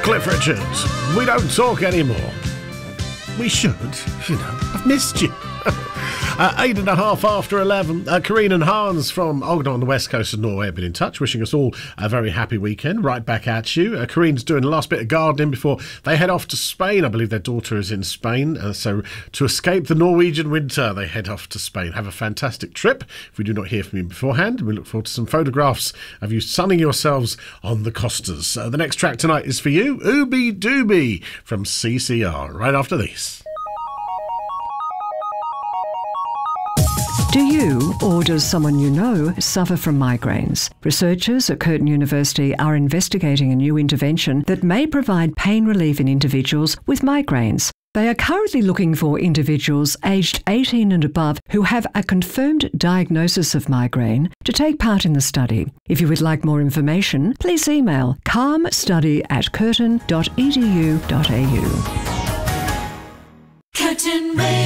Cliff Richard. We don't talk anymore. We should, you know. I've missed you. 8:30 after 11. Karine and Hans from Ogden on the west coast of Norway have been in touch, wishing us all a very happy weekend. Right back at you. Karine's doing the last bit of gardening before they head off to Spain. I believe their daughter is in Spain. So to escape the Norwegian winter, they head off to Spain. Have a fantastic trip. If we do not hear from you beforehand, we look forward to some photographs of you sunning yourselves on the Costas. The next track tonight is for you, Ooby Dooby from CCR, right after this. Do you, or does someone you know, suffer from migraines? Researchers at Curtin University are investigating a new intervention that may provide pain relief in individuals with migraines. They are currently looking for individuals aged 18 and above who have a confirmed diagnosis of migraine to take part in the study. If you would like more information, please email calmstudy@curtin.edu.au. Curtin Radio.